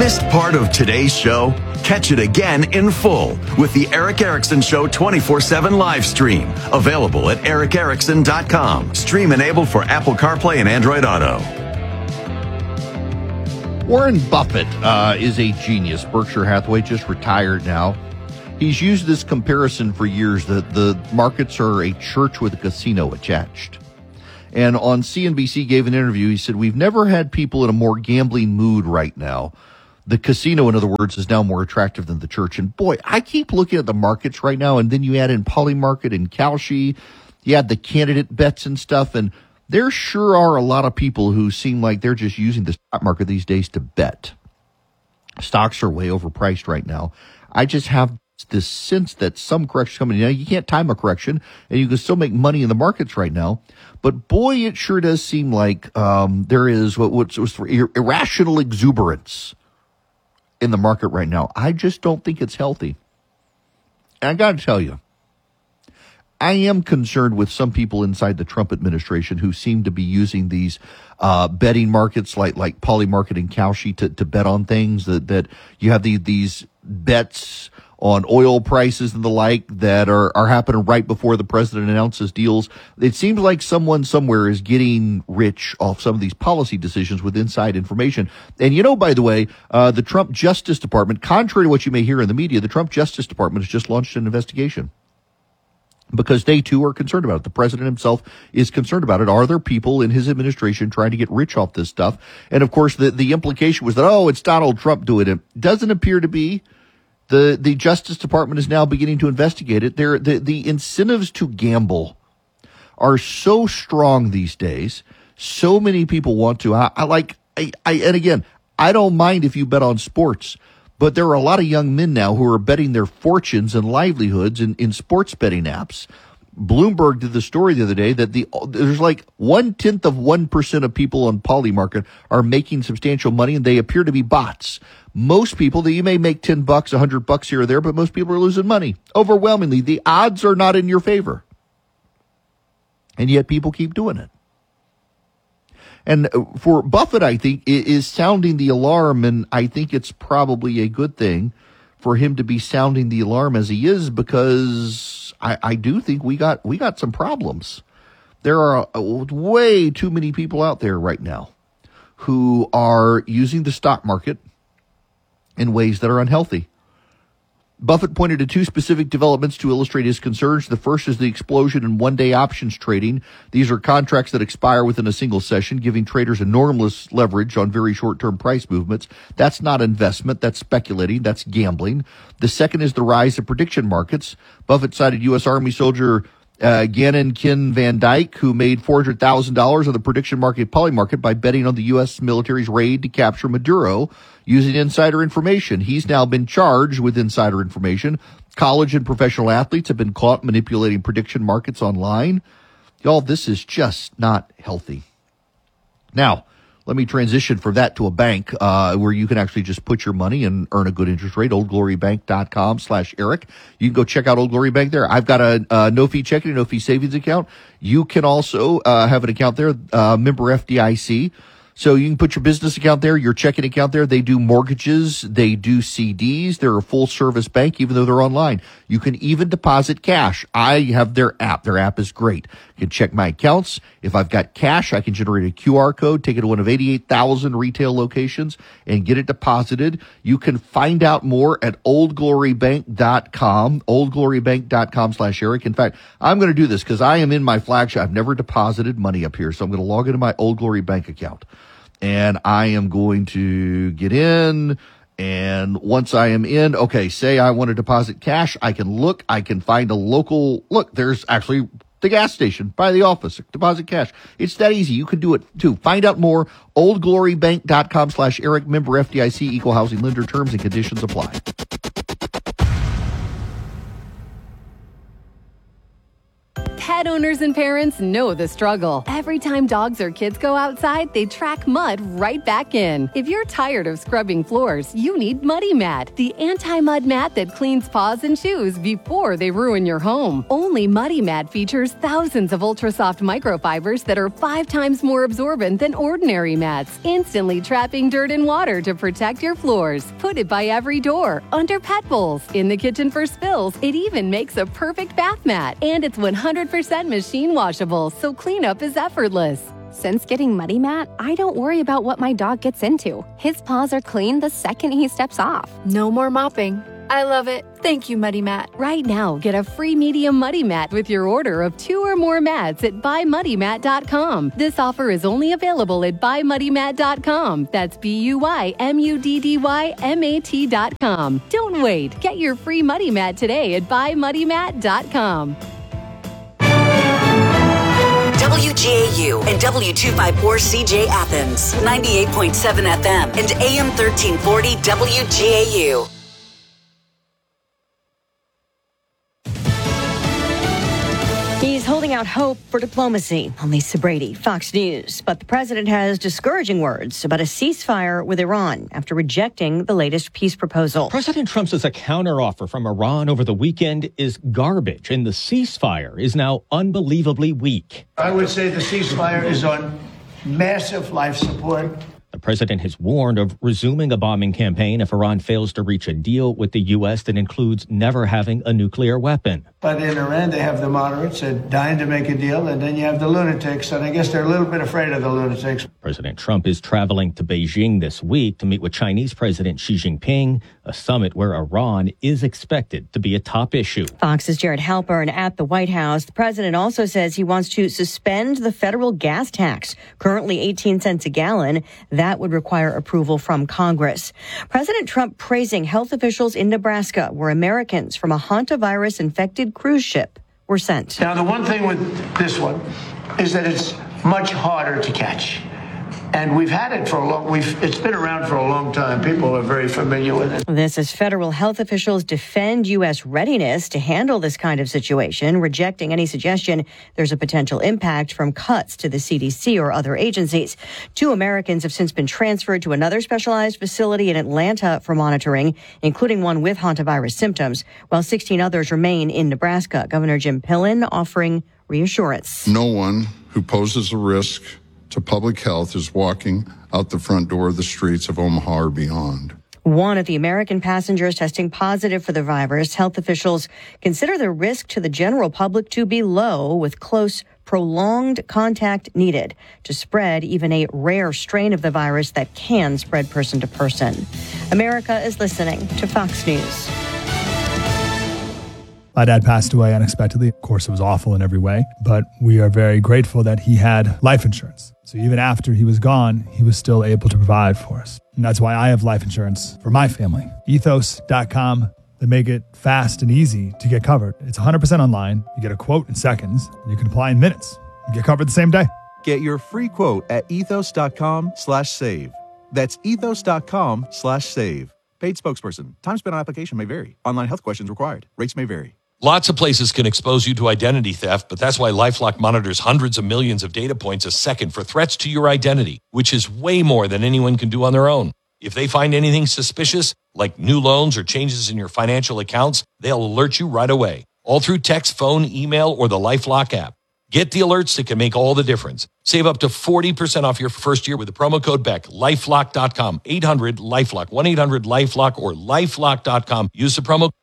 Missed part of today's show? Catch it again in full with the Eric Erickson Show 24/7 live stream. Available at ericerickson.com. Stream enabled for Apple CarPlay and Android Auto. Warren Buffett is a genius. Berkshire Hathaway just retired now. He's used this comparison for years that the markets are a church with a casino attached. And on CNBC gave an interview. He said, we've never had people in a more gambling mood right now. The casino, in other words, is now more attractive than the church. And boy, I keep looking at the markets right now, and then you add in Polymarket and Kalshi, you add the candidate bets and stuff, and there sure are a lot of people who seem like they're just using the stock market these days to bet. Stocks are way overpriced right now. I just have this sense that some corrections coming. You know, you can't time a correction, and you can still make money in the markets right now. But boy, it sure does seem like there is what's irrational exuberance in the market right now. I just don't think it's healthy. And I got to tell you, I am concerned with some people inside the Trump administration who seem to be using these betting markets like Polymarket and Kalshi to bet on things that you have these bets on oil prices and the like that are happening right before the president announces deals. It seems like someone somewhere is getting rich off some of these policy decisions with inside information. And you know, by the way, the Trump Justice Department, contrary to what you may hear in the media, the Trump Justice Department has just launched an investigation because they too are concerned about it. The president himself is concerned about it. Are there people in his administration trying to get rich off this stuff? And of course, the implication was that, oh, it's Donald Trump doing it. Doesn't appear to be. The Justice Department is now beginning to investigate it. The incentives to gamble are so strong these days. So many people want to. And again, I don't mind if you bet on sports, but there are a lot of young men now who are betting their fortunes and livelihoods in sports betting apps. Bloomberg did the story the other day that there's like 0.1% of people on Polymarket are making substantial money, and they appear to be bots. Most people, that you may make $10, $100 here or there, but most people are losing money. Overwhelmingly, the odds are not in your favor. And yet people keep doing it. And for Buffett, I think, is sounding the alarm, and I think it's probably a good thing for him to be sounding the alarm as he is, because I do think we got some problems. There are way too many people out there right now who are using the stock market in ways that are unhealthy. Buffett pointed to two specific developments to illustrate his concerns. The first is the explosion in one-day options trading. These are contracts that expire within a single session, giving traders enormous leverage on very short-term price movements. That's not investment. That's speculating. That's gambling. The second is the rise of prediction markets. Buffett cited U.S. Army soldier Gannon Ken Van Dyke, who made $400,000 on the prediction market Polymarket by betting on the U.S. military's raid to capture Maduro using insider information. He's now been charged with insider information. College and professional athletes have been caught manipulating prediction markets online. Y'all, this is just not healthy. Now, let me transition from that to a bank where you can actually just put your money and earn a good interest rate. OldGloryBank.com/Eric. You can go check out Old Glory Bank there. I've got a no-fee checking, no-fee savings account. You can also have an account there, member FDIC. So you can put your business account there, your checking account there. They do mortgages. They do CDs. They're a full-service bank, even though they're online. You can even deposit cash. I have their app. Their app is great. You can check my accounts. If I've got cash, I can generate a QR code, take it to one of 88,000 retail locations, and get it deposited. You can find out more at oldglorybank.com, oldglorybank.com/Eric. In fact, I'm going to do this because I am in my flagship. I've never deposited money up here, so I'm going to log into my Old Glory Bank account. And I am going to get in, and once I am in, okay, say I want to deposit cash, I can find a local, there's actually the gas station by the office, deposit cash. It's that easy. You can do it too. Find out more, oldglorybank.com/Eric, member FDIC, equal housing lender, terms and conditions apply. Pet owners and parents know the struggle. Every time dogs or kids go outside, they track mud right back in. If you're tired of scrubbing floors, you need Muddy Mat, the anti-mud mat that cleans paws and shoes before they ruin your home. Only Muddy Mat features thousands of ultra-soft microfibers that are 5 times more absorbent than ordinary mats, instantly trapping dirt and water to protect your floors. Put it by every door, under pet bowls, in the kitchen for spills. It even makes a perfect bath mat. And it's 100% machine washable, so cleanup is effortless. Since getting Muddy Mat, I don't worry about what my dog gets into. His paws are clean the second he steps off. No more mopping. I love it. Thank you, Muddy Mat. Right now, get a free medium Muddy Mat with your order of 2 or more mats at buymuddymat.com. This offer is only available at buymuddymat.com. That's BUYMUDDYMAT.com. Don't wait. Get your free Muddy Mat today at buymuddymat.com. WGAU and W254CJ Athens, 98.7 FM and AM 1340 WGAU. He's holding out hope for diplomacy. I'm Lisa Brady, Fox News. But the president has discouraging words about a ceasefire with Iran after rejecting the latest peace proposal. President Trump says a counteroffer from Iran over the weekend is garbage, and the ceasefire is now unbelievably weak. I would say the ceasefire is on massive life support. The president has warned of resuming a bombing campaign if Iran fails to reach a deal with the U.S. that includes never having a nuclear weapon. But in Iran, they have the moderates that dying to make a deal, and then you have the lunatics, and I guess they're a little bit afraid of the lunatics. President Trump is traveling to Beijing this week to meet with Chinese President Xi Jinping, a summit where Iran is expected to be a top issue. Fox's Jared Halpern at the White House. The president also says he wants to suspend the federal gas tax, currently 18 cents a gallon. That would require approval from Congress. President Trump praising health officials in Nebraska, where Americans from a hantavirus-infected cruise ship were sent. Now, the one thing with this one is that it's much harder to catch. And we've had it for it's been around for a long time. People are very familiar with it. This as federal health officials defend U.S. readiness to handle this kind of situation, rejecting any suggestion there's a potential impact from cuts to the CDC or other agencies. 2 Americans have since been transferred to another specialized facility in Atlanta for monitoring, including one with hantavirus symptoms, while 16 others remain in Nebraska. Governor Jim Pillen offering reassurance. No one who poses a risk to public health is walking out the front door of the streets of Omaha or beyond. One of the American passengers testing positive for the virus. Health officials consider the risk to the general public to be low, with close, prolonged contact needed to spread even a rare strain of the virus that can spread person to person. America is listening to Fox News. My dad passed away unexpectedly. Of course, it was awful in every way, but we are very grateful that he had life insurance. So even after he was gone, he was still able to provide for us. And that's why I have life insurance for my family. Ethos.com. They make it fast and easy to get covered. It's 100% online. You get a quote in seconds. You can apply in minutes. You get covered the same day. Get your free quote at ethos.com/save. That's ethos.com/save. Paid spokesperson. Time spent on application may vary. Online health questions required. Rates may vary. Lots of places can expose you to identity theft, but that's why LifeLock monitors hundreds of millions of data points a second for threats to your identity, which is way more than anyone can do on their own. If they find anything suspicious, like new loans or changes in your financial accounts, they'll alert you right away, all through text, phone, email, or the LifeLock app. Get the alerts that can make all the difference. Save up to 40% off your first year with the promo code BECK. LifeLock.com, 800-LifeLock, 1-800-LifeLock, or LifeLock.com. Use the promo.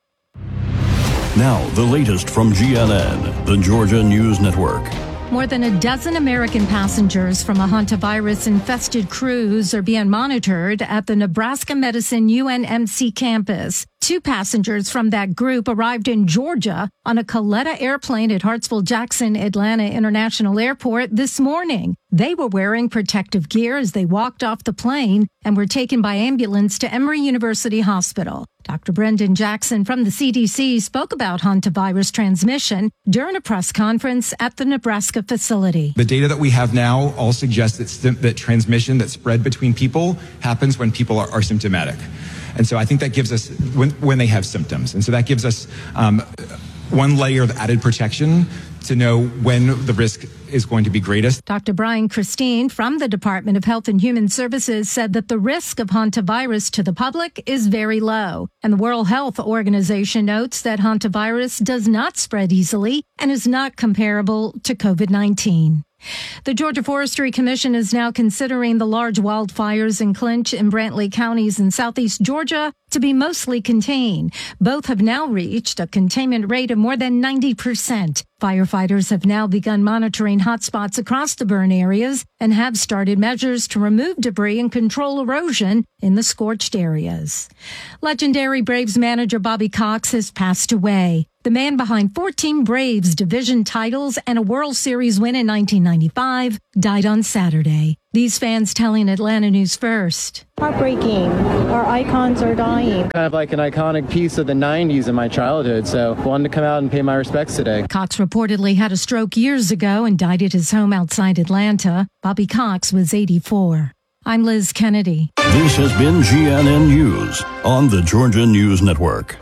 Now, the latest from GNN, the Georgia News Network. More than a dozen American passengers from a hantavirus-infested cruise are being monitored at the Nebraska Medicine UNMC campus. 2 passengers from that group arrived in Georgia on a Coletta airplane at Hartsfield-Jackson Atlanta International Airport this morning. They were wearing protective gear as they walked off the plane and were taken by ambulance to Emory University Hospital. Dr. Brendan Jackson from the CDC spoke about hantavirus transmission during a press conference at the Nebraska facility. The data that we have now all suggests that transmission that spread between people happens when people are symptomatic. And so I think that gives us, when they have symptoms. And so that gives us one layer of added protection to know when the risk is going to be greatest. Dr. Brian Christine from the Department of Health and Human Services said that the risk of hantavirus to the public is very low. And the World Health Organization notes that hantavirus does not spread easily and is not comparable to COVID-19. The Georgia Forestry Commission is now considering the large wildfires in Clinch and Brantley counties in southeast Georgia to be mostly contained. Both have now reached a containment rate of more than 90%. Firefighters have now begun monitoring hotspots across the burn areas and have started measures to remove debris and control erosion in the scorched areas. Legendary Braves manager Bobby Cox has passed away. The man behind 14 Braves division titles and a World Series win in 1995 died on Saturday. These fans telling Atlanta News First. Heartbreaking. Our icons are dying. Kind of like an iconic piece of the 90s in my childhood, so wanted to come out and pay my respects today. Cox reportedly had a stroke years ago and died at his home outside Atlanta. Bobby Cox was 84. I'm Liz Kennedy. This has been GNN News on the Georgia News Network.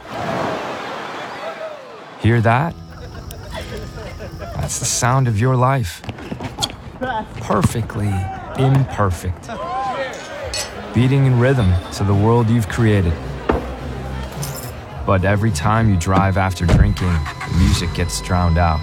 Hear that? That's the sound of your life. Perfectly imperfect. Beating in rhythm to the world you've created. But every time you drive after drinking, the music gets drowned out.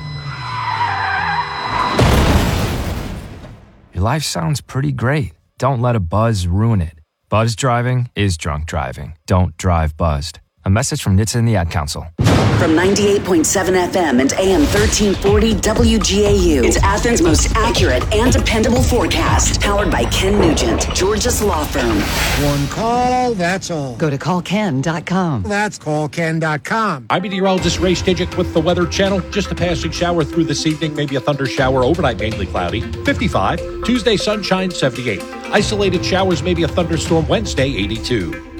Your life sounds pretty great. Don't let a buzz ruin it. Buzz driving is drunk driving. Don't drive buzzed. A message from NHTSA and the Ad Council. From 98.7 FM and AM 1340 WGAU. It's Athens' most accurate and dependable forecast. Powered by Ken Nugent, Georgia's law firm. One call, that's all. Go to callken.com. That's callken.com. I'm meteorologist Ray Stijik with the Weather Channel. Just a passing shower through this evening, maybe a thunder shower overnight, mainly cloudy. 55. Tuesday, sunshine, 78. Isolated showers, maybe a thunderstorm Wednesday, 82.